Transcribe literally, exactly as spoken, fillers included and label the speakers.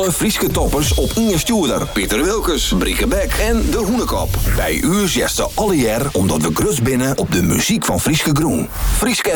Speaker 1: Alle Frieske toppers op Inge Stuurder, Pieter Wilkes, Brieke Beck en De Hoenekop. Bij u zesde alle jaar omdat we grus binnen op de muziek van Frieske Groen. Frieske